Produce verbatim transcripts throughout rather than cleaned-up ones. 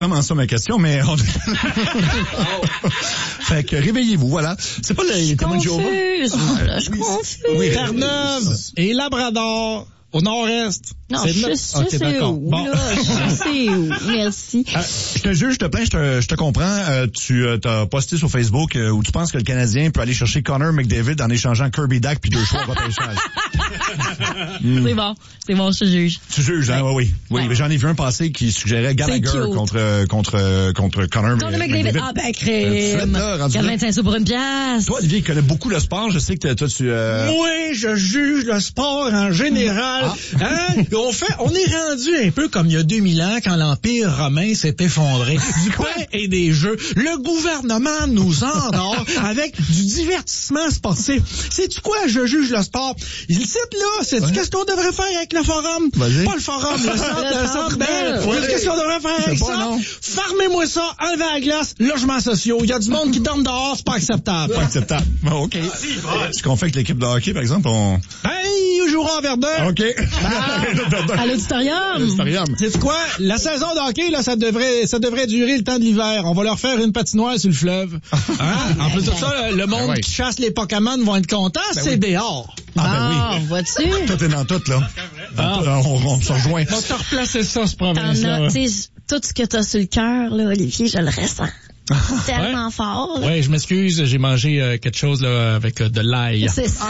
vraiment ça ma question, mais on... Fait que réveillez-vous, voilà. C'est pas le témoin de Jéhovah. Confuse, moi, là, je suis confuse. Oui, Terre-Neuve et Labrador. Au nord-est. Non, c'est je le... sais okay, c'est où, bon. là. Je sais où. Merci. Euh, je te juge, je te plains, je te, je te comprends. Euh, tu euh, t'as posté sur Facebook euh, où tu penses que le Canadien peut aller chercher Connor McDavid en échangeant Kirby Dack puis deux choix au repêchage. mm. C'est bon. C'est bon, je te juge. Tu juges, hein? Oui, oui. Oui, mais j'en ai vu un passer qui suggérait Gallagher contre, contre, contre Connor Connor McDavid. Ah, ben, crème. quatre-vingt-cinq sous pour une pièce. Toi, Olivier, qui connais beaucoup le sport, je sais que toi, tu... Euh... Oui, je juge le sport en général. Ah. Hein? On fait, on est rendu un peu comme il y a deux mille ans quand l'Empire romain s'est effondré. Du pain et des jeux. Le gouvernement nous endort avec du divertissement sportif. Sais-tu quoi? Je juge le sport. Il cite là, c'est ouais. Qu'est-ce qu'on devrait faire avec le forum? Vas-y. Pas le forum, le centre, le centre Bell. Ouais. Qu'est-ce qu'on devrait faire avec pas, ça? Non. Farmez-moi ça, enlevez la glace, logements sociaux. Il y a du monde qui dorme dehors, c'est pas acceptable. Pas acceptable. Bon, OK. Ah, si, bon. Ce qu'on fait avec l'équipe de hockey, par exemple, on... Hey, ils joueront en Verdun. OK. Ah, à l'auditorium. C'est quoi? La saison de hockey, là, ça devrait, ça devrait durer le temps de l'hiver. On va leur faire une patinoire sur le fleuve. Hein? En plus de ça, le monde ben oui. qui chasse les Pokémon vont être contents, ben c'est oui. dehors. Ah, ben ah, oui. Vois-tu? Tout est dans tout, là. Ah. On, on se rejoint. On va te replacer ça, ce province-là. Tout ce que t'as sur le cœur, là, Olivier, je le ressens. Tellement ouais. fort. Oui, ouais, je m'excuse, j'ai mangé euh, quelque chose là avec euh, de l'ail. C'est ça.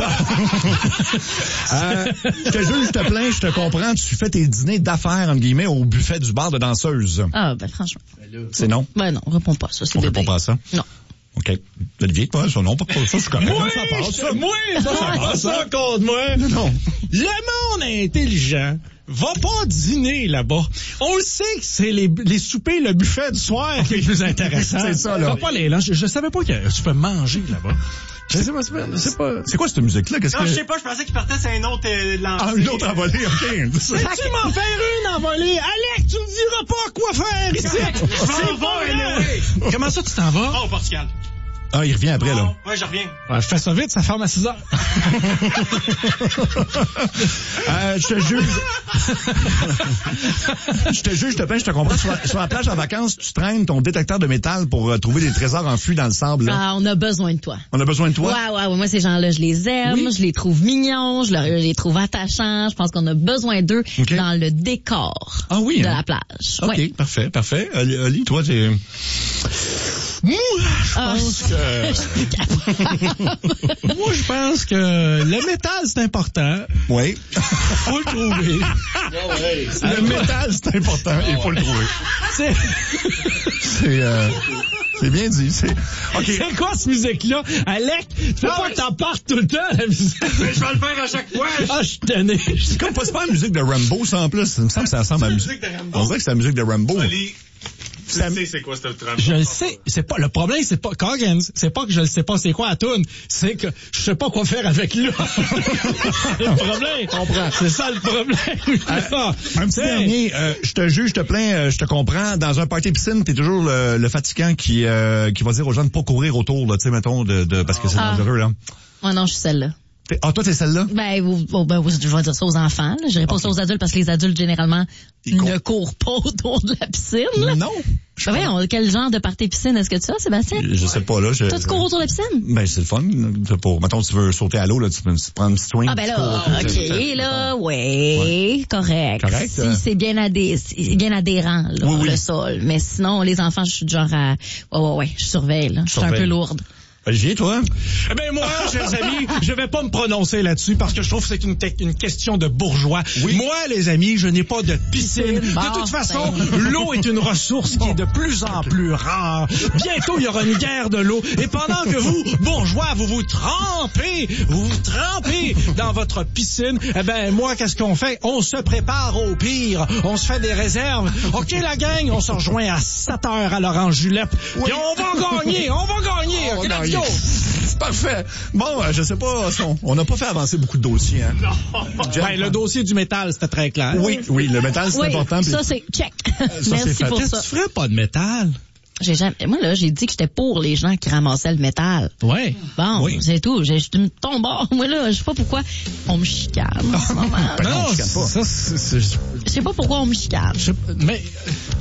euh, je te jure, je te plains, je te comprends. Tu fais tes dîners d'affaires, entre guillemets, au buffet du bar de danseuse. Ah, ben franchement. C'est non? Ben non, réponds pas. Ça, c'est on bébé. répond pas à ça? Non. OK. Olivier, toi, ça, non, pas ça, c'est correct. Oui, ça passe, ça. Moi, ça, ça passe, ça, contre moi. Non. Le monde intelligent va pas dîner là-bas. On le sait que c'est les, les soupers, le buffet du soir qui est le plus intéressant. C'est ça, là. Va pas les lunchs. Je, je savais pas que tu peux manger là-bas. Je sais pas, c'est pas... C'est quoi cette musique-là? Qu'est-ce non, que... je sais pas, je pensais qu'il partait sur un autre euh, lancé. Ah, une autre envolée, OK. Tu m'en faire une envolée? Alex, tu me diras pas quoi faire ici. C'est bon, là. Comment ça, tu t'en vas? Oh, au Portugal. Ah, il revient après, là. Ouais, je reviens. Ouais, je fais ça vite, ça ferme à six heures. euh, je te juge. je te juge, je te plains, je te comprends. Sur la, sur la plage en vacances, tu traînes ton détecteur de métal pour euh, trouver des trésors enfouis dans le sable, là. Ah, on a besoin de toi. On a besoin de toi? Ouais, ouais, ouais. Moi, ces gens-là, je les aime, oui. je les trouve mignons, je, leur, je les trouve attachants. Je pense qu'on a besoin d'eux okay. dans le décor ah, oui, de hein? la plage. OK, ouais. parfait, parfait. Oli, Oli toi, t'es... Moi, je ah, pense que... Moi, je pense que le métal, c'est important. Oui. Faut le trouver. Oh, ouais. Le métal, c'est important. Il faut le trouver. C'est... C'est... Euh... C'est bien dit. C'est, okay. C'est quoi cette musique-là? Alec, tu peux pas que t'en parles tout le temps, la musique. Mais je vais le faire à chaque fois. Ah, je suis tanné. C'est comme pas, c'est pas la musique de Rambo, ça, en plus. Il me semble que ça ressemble à la musique de Rambo. On dirait que c'est la musique de Rambo. Oli, tu ça... sais c'est quoi cette trame? Je le sais. C'est pas, le problème, c'est pas, Coggins, c'est pas que je le sais pas c'est quoi la toune. C'est que je sais pas quoi faire avec là. C'est le problème. Comprends. C'est ça le problème. Euh, un petit dernier, euh, je te juge, je te plains, euh, je te comprends. Dans un party piscine, t'es toujours le, le fatigant qui, euh, qui va dire aux gens de pas courir autour, là, tu sais, mettons, de, de, parce que c'est ah. dangereux, là. Oh non, je suis celle-là. Ah, toi, t'es celle-là? Ben, oh, ben, je vais dire ça aux enfants. Je dirais pas okay. ça aux adultes parce que les adultes, généralement, Ils ne courent. courent pas autour de la piscine. Là. Non. Ben oui, on, quel genre de party piscine est-ce que tu as, Sébastien? Je, je sais pas, là. Je, toi, tu cours autour de la piscine? Ben, c'est le fun. Pour, mettons, tu veux sauter à l'eau, là, tu peux prendre un petit swing. Ah, ben là, OK, okay là, ouais, ouais, correct. Correct. Si euh... c'est bien, adhé, c'est bien adhérent, là, oui, oui. le sol. Mais sinon, les enfants, je suis du genre à, ouais, ouais, ouais, je surveille, là. Je suis un peu lourde. Olivier, toi? Eh ben moi, chers amis, je vais pas me prononcer là-dessus parce que je trouve que c'est une, te- une question de bourgeois. Oui. Moi, les amis, je n'ai pas de piscine. De toute façon, l'eau est une ressource qui est de plus en plus rare. Bientôt, il y aura une guerre de l'eau. Et pendant que vous, bourgeois, vous vous trempez, vous vous trempez dans votre piscine, eh ben moi, qu'est-ce qu'on fait? On se prépare au pire. On se fait des réserves. OK, la gang, on se rejoint à sept heures à l'Orange Julep. Oui. Puis on va gagner, on va gagner. Oh, OK, non, let's go. C'est parfait. Bon, euh, je sais pas, on n'a pas fait avancer beaucoup de dossiers. Hein. Non. Ben, le dossier du métal, c'était très clair. Oui, oui, le métal, c'est oui, important. Ça, puis... c'est check. Ça, Merci c'est pour Qu'est-ce ça. que tu ferais pas de métal? J'ai jamais, moi, là, j'ai dit que j'étais pour les gens qui ramassaient le métal. Ouais. Bon, oui. c'est tout. Je suis une tombe. Moi, là, je sais pas pourquoi on me chicane en ce moment. Non, non, je ça, c'est, c'est, je sais pas pourquoi on me chicane. je, mais,